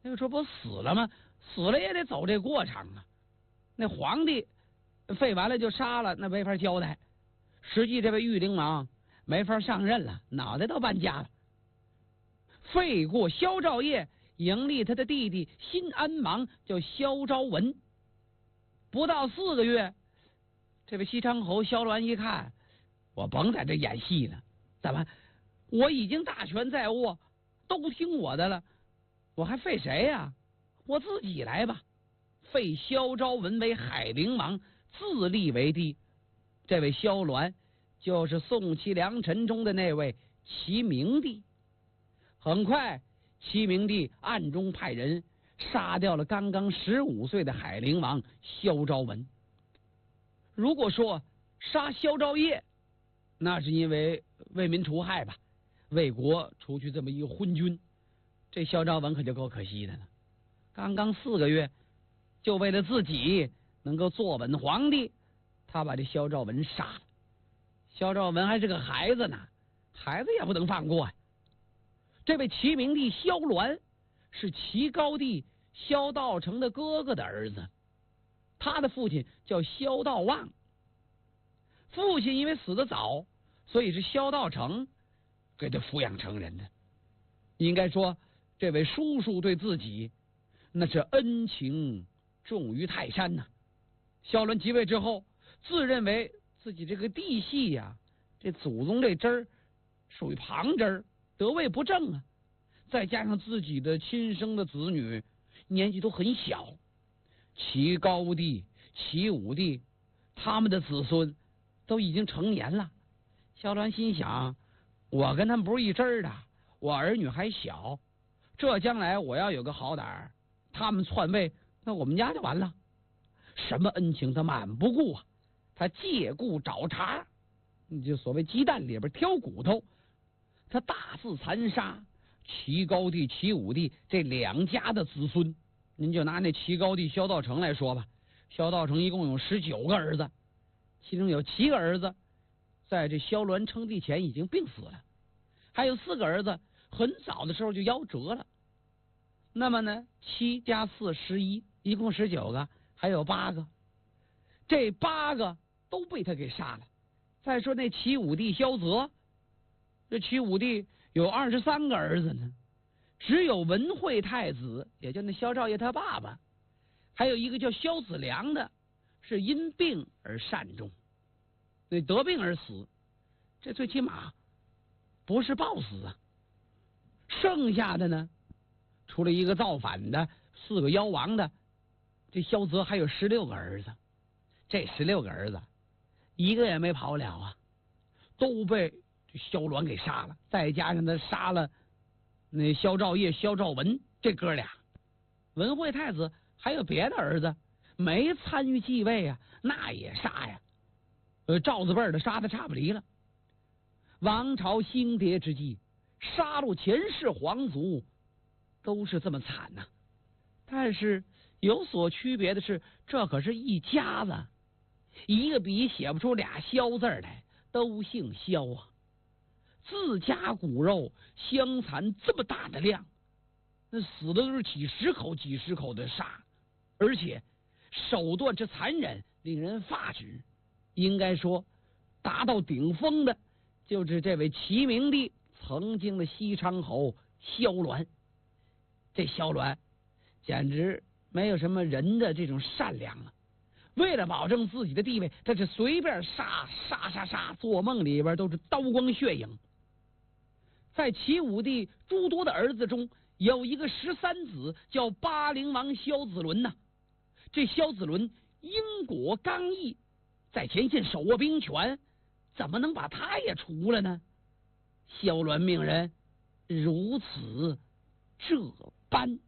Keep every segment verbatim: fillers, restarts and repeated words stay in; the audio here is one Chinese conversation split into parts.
那个说不死了吗？死了也得走这过程啊。那皇帝废完了就杀了，那没法交代。实际这位玉灵王没法上任了，脑袋都搬家了。废过萧兆业，迎立他的弟弟新安王叫萧昭文。不到四个月，这位西昌侯萧鸾一看，我甭在这演戏了，怎么我已经大权在握，都听我的了，我还废谁呀、啊？我自己来吧。废萧昭文为海陵王，自立为帝。这位萧鸾就是宋齐梁陈中的那位齐明帝。很快，齐明帝暗中派人杀掉了刚刚十五岁的海陵王萧昭文。如果说杀萧兆业，那是因为为民除害吧，为国除去这么一个昏君，这萧昭文可就够可惜的了。刚刚四个月，就为了自己能够坐稳皇帝，他把这萧昭文杀了。萧昭文还是个孩子呢，孩子也不能放过呀。这位齐明帝萧鸾是齐高帝萧道成的哥哥的儿子，他的父亲叫萧道旺。父亲因为死得早，所以是萧道成给他抚养成人的。应该说，这位叔叔对自己那是恩情重于泰山呐、啊。萧鸾即位之后，自认为自己这个弟系呀、啊，这祖宗这支儿属于旁支儿，得位不正啊。再加上自己的亲生的子女年纪都很小，齐高帝、齐武帝他们的子孙都已经成年了。萧鸾心想，我跟他们不是一支儿的，我儿女还小，这将来我要有个好歹，他们篡位，那我们家就完了。什么恩情他满不顾啊，他借故找茬，就所谓鸡蛋里边挑骨头，他大肆残杀齐高帝、齐武帝这两家的子孙。您就拿那齐高帝萧道成来说吧，萧道成一共有十九个儿子，其中有七个儿子在这萧鸾称帝前已经病死了，还有四个儿子很早的时候就夭折了。那么呢，七加四十一，一共十九个，还有八个，这八个都被他给杀了。再说那齐武帝萧泽，这齐武帝有二十三个儿子呢，只有文惠太子，也就那萧兆业他爸爸，还有一个叫萧子良的，是因病而善终，那得病而死，这最起码不是暴死啊。剩下的呢，除了一个造反的，四个夭亡的，这萧泽还有十六个儿子。这十六个儿子一个也没跑了啊，都被这萧鸾给杀了。再加上他杀了那萧兆业、萧兆文这哥俩，文惠太子还有别的儿子没参与继位啊，那也杀呀。呃，赵字辈的杀的差不离了。王朝兴迭之际，杀戮前世皇族都是这么惨呐、啊。但是有所区别的是，这可是一家子，一个笔写不出俩萧字来，都姓萧啊。自家骨肉相残这么大的量，那死的都是几十口几十口的杀，而且手段之残忍令人发指。应该说达到顶峰的就是这位齐明帝曾经的西昌侯萧鸾。这萧鸾简直没有什么人的这种善良了，为了保证自己的地位，他是随便杀杀杀杀，做梦里边都是刀光血影。在齐武帝诸多的儿子中，有一个十三子叫巴陵王萧子伦呐、啊。这萧子伦英果刚毅，在前线手握兵权，怎么能把他也除了呢？萧鸾命人如此这般。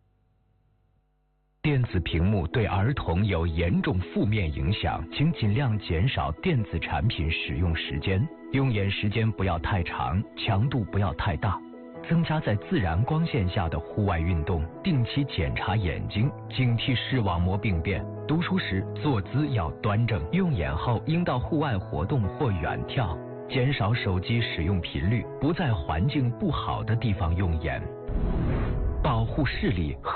电子屏幕对儿童有严重负面影响，请尽量减少电子产品使用时间，用眼时间不要太长，强度不要太大，增加在自然光线下的户外运动，定期检查眼睛，警惕视网膜病变。读书时坐姿要端正，用眼后应到户外活动或远眺，减少手机使用频率，不在环境不好的地方用眼，保护视力。